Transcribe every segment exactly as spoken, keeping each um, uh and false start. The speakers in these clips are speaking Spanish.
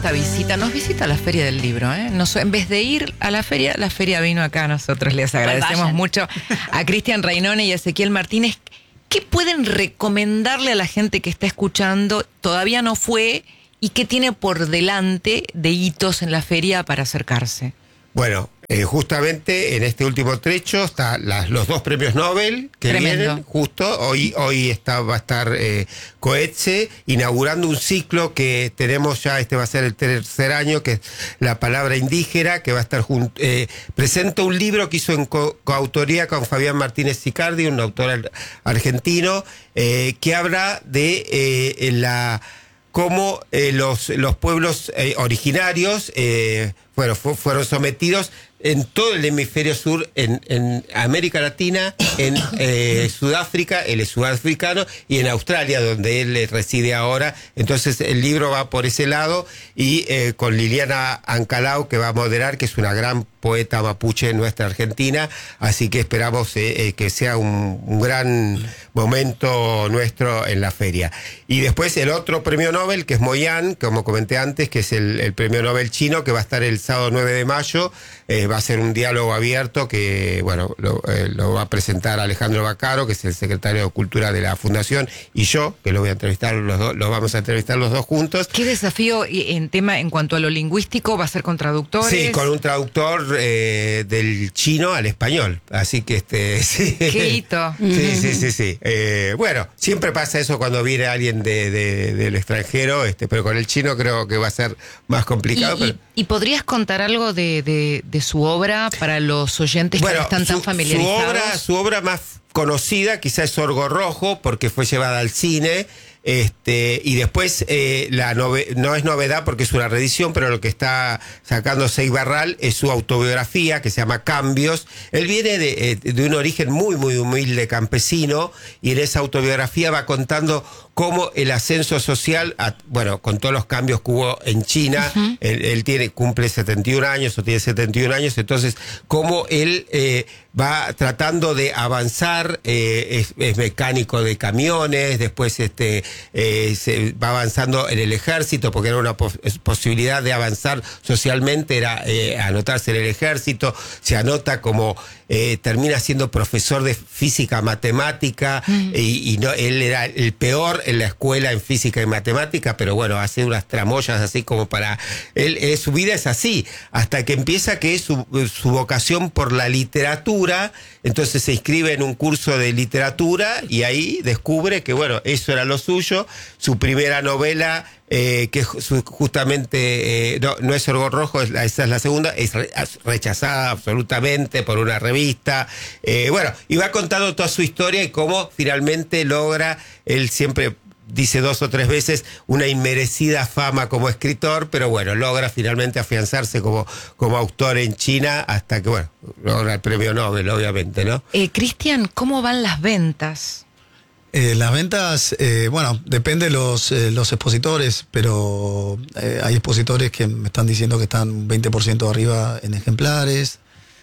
esta visita. Nos visita la Feria del Libro, ¿eh? Nos, en vez de ir a la feria, la feria vino acá. Nosotros les agradecemos mucho a Cristian Rainone y a Ezequiel Martínez. ¿Qué pueden recomendarle a la gente que está escuchando? Todavía no fue, y qué tiene por delante de hitos en la feria para acercarse. Bueno, eh, justamente en este último trecho están las, los dos premios Nobel que Tremendo. vienen, justo. Hoy, hoy está, va a estar eh, Coetze inaugurando un ciclo que tenemos ya, este va a ser el tercer año, que es La Palabra Indígena, que va a estar junto. Eh, presenta un libro que hizo en co coautoría con Fabián Martínez Sicardi, un autor ar argentino, eh, que habla de eh, la... cómo eh, los, los pueblos eh, originarios eh, bueno, fu fueron sometidos en todo el hemisferio sur, en, en América Latina, en eh, Sudáfrica, él es sudafricano, y en Australia, donde él reside ahora. Entonces el libro va por ese lado, y eh, con Liliana Ancalao, que va a moderar, que es una gran poeta mapuche en nuestra Argentina, así que esperamos eh, eh, que sea un, un gran momento nuestro en la feria. Y después el otro premio Nobel, que es Moyan, como comenté antes, que es el, el premio Nobel chino, que va a estar el sábado nueve de mayo, eh, va a ser un diálogo abierto que, bueno, lo, eh, lo va a presentar Alejandro Baccaro, que es el secretario de Cultura de la Fundación, y yo, que lo voy a entrevistar, los dos, los vamos a entrevistar los dos juntos. ¿Qué desafío en tema en cuanto a lo lingüístico? ¿Va a ser con traductores? Sí, con un traductor eh, del chino al español, así que este... Sí. ¡Qué hito! Sí, sí, sí, sí. Eh, bueno, siempre pasa eso cuando viene alguien de, de, del extranjero, este, pero con el chino creo que va a ser más complicado. ¿Y, pero... y, ¿y podrías contar algo de, de, de su obra para los oyentes bueno, que no están su, tan familiarizados? Su obra, su obra más conocida quizás es Orgo Rojo, porque fue llevada al cine. Este, y después eh, la nove no es novedad porque es una reedición, pero lo que está sacando Sey Barral es su autobiografía, que se llama Cambios. Él viene de, eh, de un origen muy, muy humilde campesino, y en esa autobiografía va contando cómo el ascenso social, a, bueno, con todos los cambios que hubo en China, uh-huh. él, él tiene, cumple setenta y un años o tiene setenta y un años, entonces cómo él eh, va tratando de avanzar, eh, es, es mecánico de camiones, después este eh, se va avanzando en el ejército, porque era una pos posibilidad de avanzar socialmente, era eh, anotarse en el ejército, se anota como eh, termina siendo profesor de física matemática, uh-huh. y, y no, él era el peor en la escuela en física y matemática, pero bueno, hace unas tramoyas así como para... Él, eh, su vida es así, hasta que empieza que es su, su vocación por la literatura, entonces se inscribe en un curso de literatura y ahí descubre que, bueno, eso era lo suyo. Su primera novela, eh, que su, justamente eh, no, no es Orgo Rojo, es la, esa es la segunda, es rechazada absolutamente por una revista. Eh, bueno, y va contando toda su historia y cómo finalmente logra, él siempre dice dos o tres veces, una inmerecida fama como escritor, pero bueno, logra finalmente afianzarse como, como autor en China hasta que, bueno, logra el premio Nobel, obviamente, ¿no? Eh, Cristian, ¿cómo van las ventas? Eh, las ventas, eh, bueno, depende de los, eh, los expositores, pero eh, hay expositores que me están diciendo que están veinte por ciento arriba en ejemplares,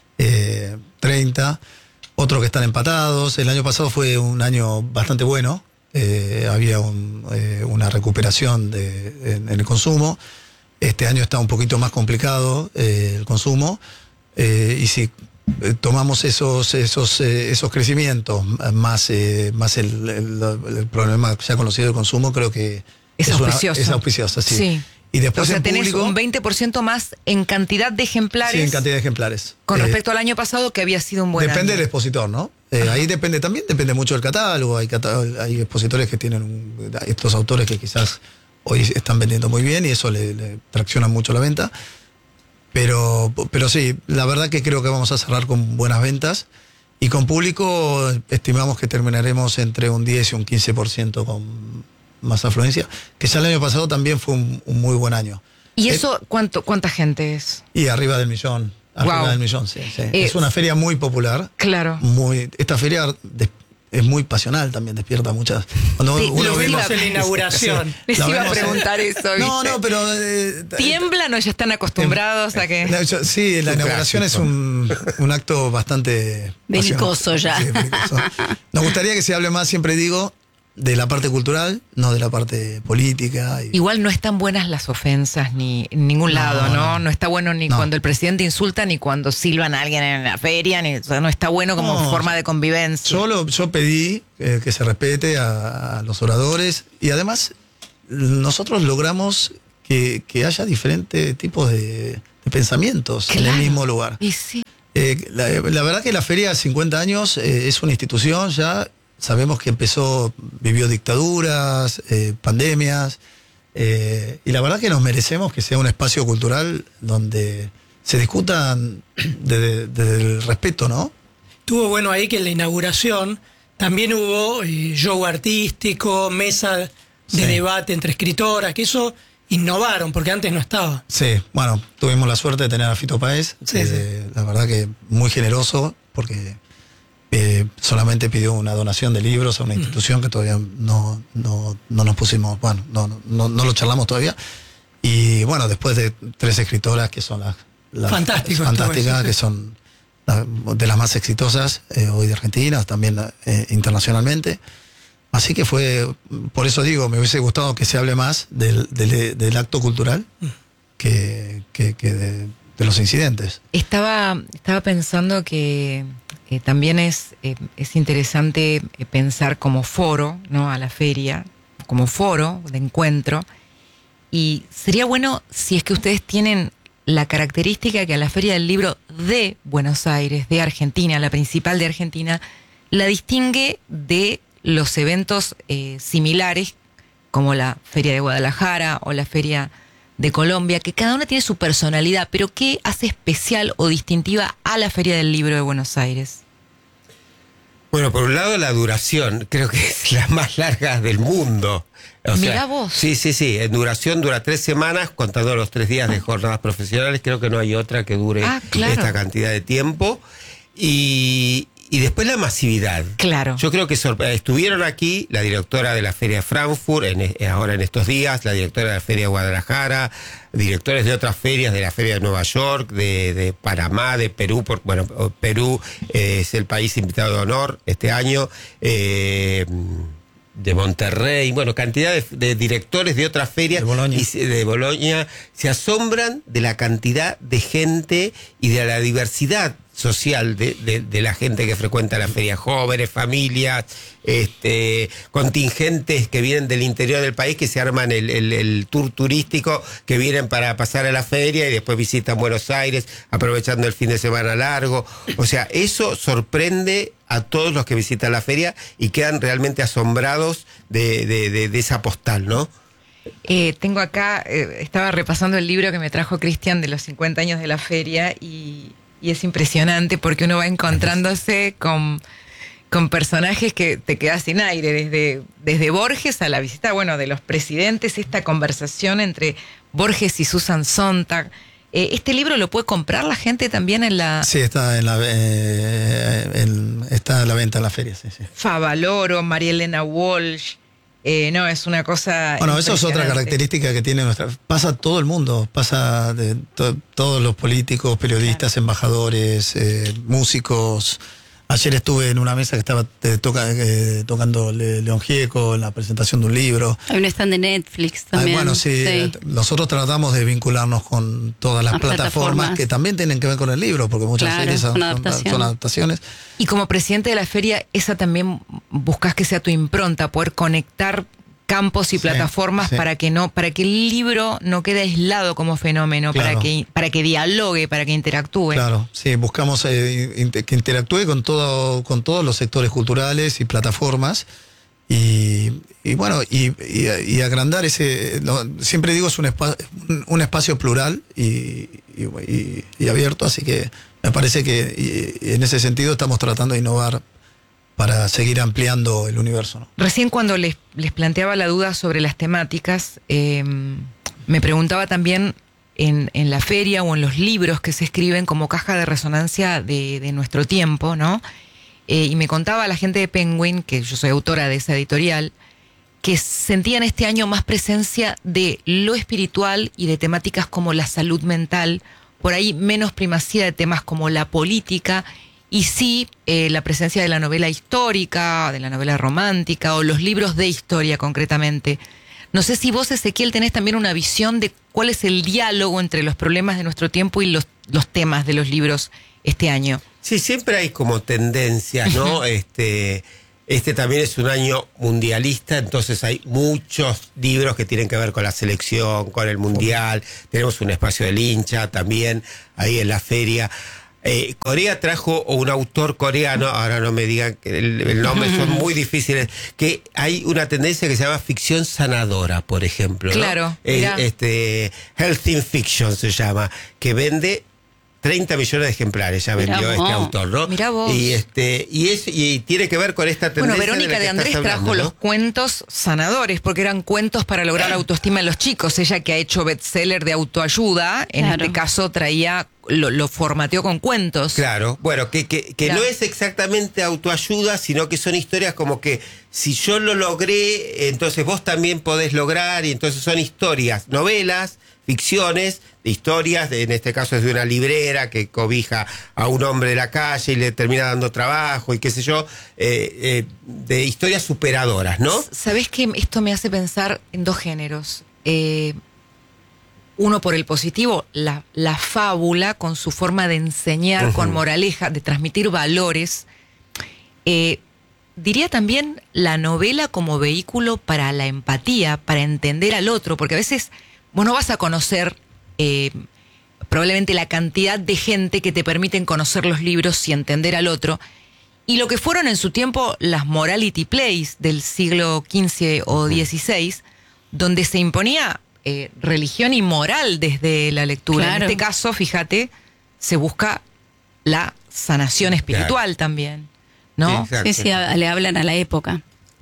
eh, treinta, otros que están empatados. El año pasado fue un año bastante bueno. Eh, había un, eh, una recuperación de, en, en el consumo. Este año está un poquito más complicado eh, el consumo, eh, y si eh, tomamos esos esos eh, esos crecimientos más eh, más el, el, el problema ya conocido del consumo, creo que es, es auspicioso. Una, es auspicioso, sí. sí. Y después, o sea, en tenés público, un veinte por ciento más en cantidad de ejemplares. Sí, en cantidad de ejemplares. Con eh, respecto al año pasado, que había sido un buen Depende año. del expositor, ¿no? Eh, ahí depende también, depende mucho del catálogo. Hay, catá- hay expositores que tienen un, estos autores que quizás hoy están vendiendo muy bien y eso le, le tracciona mucho la venta. Pero, pero sí, la verdad que creo que vamos a cerrar con buenas ventas. Y con público estimamos que terminaremos entre un diez y un quince por ciento con más afluencia, que ya el año pasado también fue un, un muy buen año. ¿Y eh, eso cuánto cuánta gente es? Y arriba del millón. Arriba Wow. del millón, sí. sí. Eh, es una feria muy popular. Claro. Muy, esta feria de, es muy pasional también, despierta muchas. Cuando Sí, uno lo vemos iba- en la inauguración. Sí, Les la iba a vemos en- preguntar eso, ¿viste? No, no, pero... Eh, ¿Tiemblan o ya están acostumbrados a que...? la- yo- sí, la Un inauguración es un, un acto bastante... Belicoso pasional. ya. Sí, belicoso. Nos gustaría que se hable más, siempre digo, de la parte cultural, no de la parte política. Y... Igual no están buenas las ofensas ni en ningún no, lado, ¿no? ¿no? No está bueno ni no. cuando el presidente insulta, ni cuando silban a alguien en la feria, ni, o sea, no está bueno como no, forma de convivencia. Yo, lo, yo pedí eh, que se respete a, a los oradores y además nosotros logramos que, que haya diferentes tipos de, de pensamientos claro. en el mismo lugar. Y sí. Eh, la, la verdad que la feria cincuenta años eh, es una institución ya. Sabemos que empezó, vivió dictaduras, eh, pandemias, eh, y la verdad que nos merecemos que sea un espacio cultural donde se discutan desde, desde el respeto, ¿no? Estuvo bueno ahí que en la inauguración también hubo eh, show artístico, mesa de sí. debate entre escritoras, que eso innovaron, porque antes no estaba. Sí, bueno, tuvimos la suerte de tener a Fito Páez, sí, eh, sí. la verdad que muy generoso, porque... Eh, solamente pidió una donación de libros a una institución que todavía no, no, no nos pusimos, bueno, no, no, no lo charlamos todavía. Y bueno, después de tres escritoras que son las, las Fantástico, fantásticas, sí. que son la, de las más exitosas eh, hoy de Argentina, también eh, internacionalmente. Así que fue, por eso digo, me hubiese gustado que se hable más del, del, del acto cultural que, que, que de, de los incidentes. Estaba, estaba pensando que... Eh, también es, eh, es interesante eh, pensar como foro, ¿no? A la feria, como foro de encuentro. Y sería bueno si es que ustedes tienen la característica que a la Feria del Libro de Buenos Aires, de Argentina, la principal de Argentina, la distingue de los eventos eh, similares, como la Feria de Guadalajara o la Feria de Colombia, que cada una tiene su personalidad, pero ¿qué hace especial o distintiva a la Feria del Libro de Buenos Aires? Bueno, por un lado la duración, creo que es la más larga del mundo. O Mirá sea, vos. Sí, sí, sí, en duración dura tres semanas, contando los tres días de jornadas profesionales, creo que no hay otra que dure ah, claro. esta cantidad de tiempo. Y... Y después la masividad. Claro. Yo creo que estuvieron aquí la directora de la Feria de Frankfurt, en, ahora en estos días, la directora de la Feria de Guadalajara, directores de otras ferias, de la Feria de Nueva York, de, de Panamá, de Perú, por, bueno, Perú eh, es el país invitado de honor este año, eh, de Monterrey, bueno, cantidad de, de directores de otras ferias de Bolonia. Y de Bolonia se asombran de la cantidad de gente y de la diversidad social de, de, de la gente que frecuenta la feria, jóvenes, familias, este, contingentes que vienen del interior del país, que se arman el, el, el tour turístico, que vienen para pasar a la feria y después visitan Buenos Aires, aprovechando el fin de semana largo. O sea, eso sorprende a todos los que visitan la feria y quedan realmente asombrados de, de, de, de esa postal, ¿no? Eh, tengo acá, eh, estaba repasando el libro que me trajo Cristian de los cincuenta años de la feria y... Y es impresionante porque uno va encontrándose con, con personajes que te quedas sin aire, desde, desde Borges a la visita, bueno, de los presidentes, esta conversación entre Borges y Susan Sontag. Eh, ¿Este libro lo puede comprar la gente también en la...? Sí, está en la, eh, en, está a la venta en la feria, sí, sí. Favaloro, María Elena Walsh... Eh, no, es una cosa. Bueno, eso es otra característica que tiene nuestra. Pasa todo el mundo, pasa de to, todos los políticos, periodistas, claro. embajadores, eh, músicos. Ayer estuve en una mesa que estaba eh, toca, eh, tocando Le, León Gieco en la presentación de un libro. Hay un stand de Netflix también. Ah, bueno, sí, sí. Nosotros tratamos de vincularnos con todas las, las plataformas, plataformas que también tienen que ver con el libro, porque muchas claro, series son, son, adaptaciones. son adaptaciones. Y como presidente de la feria, esa también buscas que sea tu impronta, poder conectar campos y sí, plataformas sí. para que no, para que el libro no quede aislado como fenómeno, claro. para que para que dialogue, para que interactúe. Claro, sí, buscamos eh, inter, que interactúe con todo, con todos los sectores culturales y plataformas y, y bueno, y, y, y agrandar ese, no, siempre digo es un, espa, un, un espacio plural y, y, y, y abierto, así que me parece que y, y en ese sentido estamos tratando de innovar para seguir ampliando el universo, ¿no? Recién cuando les, les planteaba la duda sobre las temáticas, eh, me preguntaba también en, en la feria o en los libros que se escriben como caja de resonancia de, de nuestro tiempo, ¿no? Eh, y me contaba la gente de Penguin, que yo soy autora de esa editorial, que sentían este año más presencia de lo espiritual y de temáticas como la salud mental, por ahí menos primacía de temas como la política, y sí eh, la presencia de la novela histórica, de la novela romántica o los libros de historia concretamente. No sé si vos, Ezequiel, tenés también una visión de cuál es el diálogo entre los problemas de nuestro tiempo y los, los temas de los libros este año. Sí, siempre hay como tendencias, ¿no? este, este también es un año mundialista, entonces hay muchos libros que tienen que ver con la selección, con el mundial. Tenemos un espacio del hincha también ahí en la feria. Eh, Corea trajo un autor coreano, ahora no me digan que el, el nombre, son muy difíciles, que hay una tendencia que se llama ficción sanadora, por ejemplo, ¿no? Claro, Eh, este, Healthy Fiction se llama, que vende treinta millones de ejemplares, ya Mirá vendió vos. este autor, ¿no? Mirá vos. Y este, y es, y tiene que ver con esta tendencia. Bueno, Verónica de, de, la que Andrés estás trajo hablando, ¿no? los cuentos sanadores, porque eran cuentos para lograr autoestima en los chicos. Ella, que ha hecho bestseller de autoayuda, en Claro. este caso traía, lo, lo formateó con cuentos. Claro, bueno, que, que, que Claro. no es exactamente autoayuda, sino que son historias como que si yo lo logré, entonces vos también podés lograr, y entonces son historias, novelas, ficciones, historias, de, en este caso es de una librera que cobija a un hombre de la calle y le termina dando trabajo y qué sé yo, eh, eh, de historias superadoras, ¿no? ¿Sabés qué? Esto me hace pensar en dos géneros. Eh, uno por el positivo, la, la fábula con su forma de enseñar, Ujú. con moraleja, de transmitir valores. Eh, diría también la novela como vehículo para la empatía, para entender al otro, porque a veces vos no vas a conocer eh, probablemente la cantidad de gente que te permiten conocer los libros y entender al otro. Y lo que fueron en su tiempo las morality plays del siglo quince o dieciséis, donde se imponía eh, religión y moral desde la lectura. Claro. En este caso, fíjate, se busca la sanación espiritual Claro. también, ¿no? Sí, exacto. Sí, sí, a- le hablan a la época.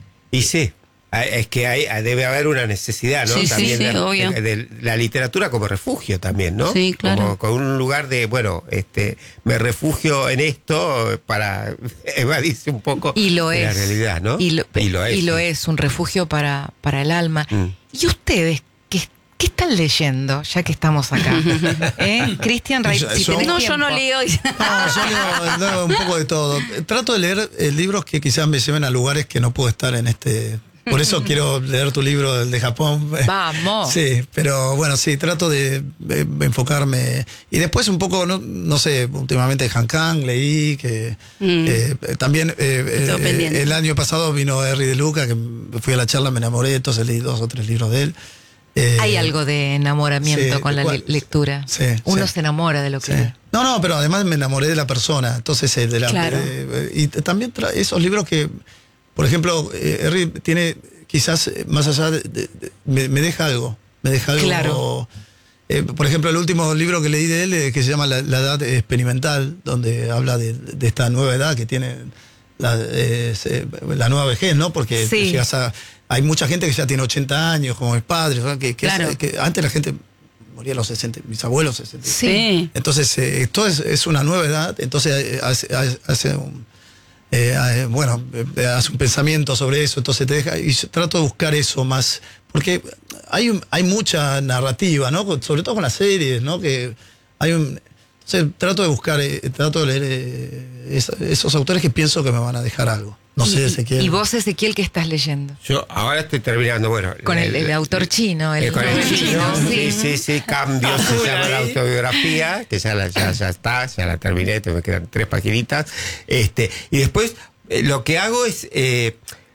Y sí, es que hay, debe haber una necesidad, ¿no? Sí, sí, también sí, de, obvio. de- de la literatura como refugio también, ¿no? Sí, claro. Como con un lugar de, bueno, este, me refugio en esto para evadirse un poco Y lo de es. la realidad, ¿no? Y lo, y lo es. y lo sí. es, un refugio para, para el alma. Mm. ¿Y ustedes qué, qué están leyendo, ya que estamos acá? ¿Eh? Cristian, Ray, Yo- si yo- tenés No, yo no tiempo. leo. No, yo leo, leo un poco de todo. Trato de leer eh, libros que quizás me lleven a lugares que no puedo estar en este. Por eso quiero leer tu libro, el de Japón. Vamos. Sí, pero bueno, sí, trato de, de enfocarme. Y después un poco, no, no sé, últimamente Han Kang leí, que Mm. eh, también eh, Estoy eh, pendiente. el año pasado vino Henry de Luca, que fui a la charla, me enamoré, entonces leí dos o tres libros de él. Eh, Hay algo de enamoramiento sí, con la ¿cuál? le- lectura. Sí, Uno sí. se enamora de lo que Sí. lee. No, no, pero además me enamoré de la persona. Entonces, eh, de la, Claro. eh, y t- también tra- esos libros que, por ejemplo, eh, Henry tiene, quizás eh, más allá de, de- de- me, me deja algo. Me deja algo. Claro. Eh, por ejemplo, el último libro que leí de él, eh, que se llama La, la Edad Experimental, donde habla de, de esta nueva edad que tiene la, eh, se- la nueva vejez, ¿no? Porque Sí. llegas a, hay mucha gente que ya tiene ochenta años, como mis padres, ¿no? que, que, es- Claro. que antes la gente moría a los sesenta, mis abuelos sesenta. Sí. Entonces, eh, esto es, es una nueva edad, entonces eh, hace, hace un, eh, eh, bueno, eh, hace un pensamiento sobre eso, entonces te deja, y yo trato de buscar eso más, porque hay, un- hay mucha narrativa, ¿no? Con- sobre todo con las series, ¿no? Que hay un, entonces trato de buscar, eh, trato de leer eh, es- esos autores que pienso que me van a dejar algo. No sé, y, Ezequiel. y vos, Ezequiel, ¿qué estás leyendo? Yo ahora estoy terminando, bueno. Con el, el autor chino. El, Eh, con el chino, sí, sí. sí, sí, Cambios se llama la autobiografía, que ya, la, ya, ya está, ya la terminé, te me quedan tres paginitas. Este, y después eh, lo que hago es, eh,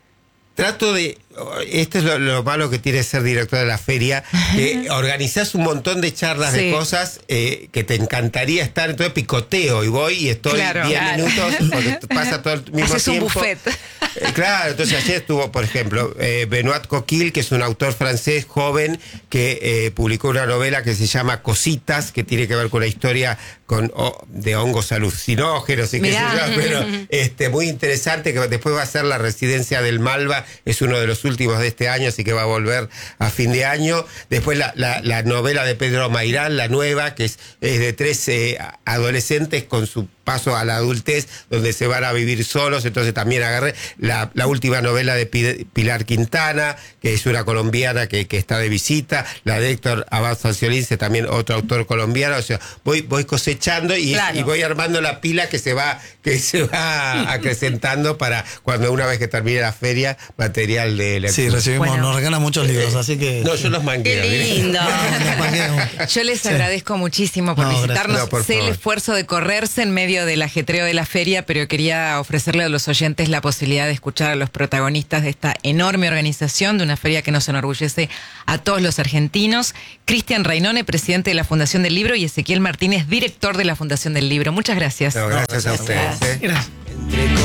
trato de, esto es lo, lo malo que tiene ser director de la feria, que organizás un montón de charlas Sí. de cosas eh, que te encantaría estar, entonces picoteo y voy y estoy diez Claro, claro. minutos, porque pasa todo el mismo Haces un tiempo. buffet. Eh, claro, entonces ayer estuvo, por ejemplo, eh, Benoit Coquille, que es un autor francés joven que eh, publicó una novela que se llama Cositas, que tiene que ver con una historia con, oh, de hongos alucinógenos y qué sé Mirá. yo, pero este, muy interesante, que después va a ser La Residencia del Malva, es uno de los últimos de este año, así que va a volver a fin de año. Después la, la, la novela de Pedro Mairán, la nueva, que es, es de tres eh, adolescentes con su paso a la adultez, donde se van a vivir solos. Entonces también agarré la, la última novela de Pilar Quintana, que es una colombiana que, que está de visita, la de Héctor Abad Sancionince, también otro autor colombiano. O sea, voy, voy cosechando y, claro. y voy armando la pila que se va, que se va acrecentando para cuando una vez que termine la feria, material de lectura. Sí, recibimos, bueno, nos regalan muchos libros, eh, así que... No, yo los mangueo. Qué lindo. Yo les sí. agradezco muchísimo por no, visitarnos. No, por sé favor. El esfuerzo de correrse en medio del ajetreo de la feria, pero quería ofrecerle a los oyentes la posibilidad de escuchar a los protagonistas de esta enorme organización, de una feria que nos enorgullece a todos los argentinos. Cristian Rainone, presidente de la Fundación del Libro, y Ezequiel Martínez, director de la Fundación del Libro. Muchas gracias. No, gracias a ustedes. Gracias. ¿eh? Gracias.